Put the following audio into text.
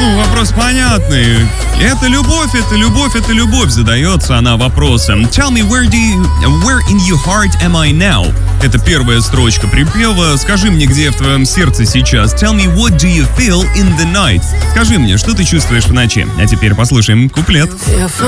Ну, вопрос понятный. Это любовь, задается она вопросом. Tell me where in your heart am I now? Это первая строчка припева. Скажи мне, где в твоем сердце сейчас. Tell me what do you feel in the night? Скажи мне, что ты чувствуешь в ночи? А теперь послушаем куплет.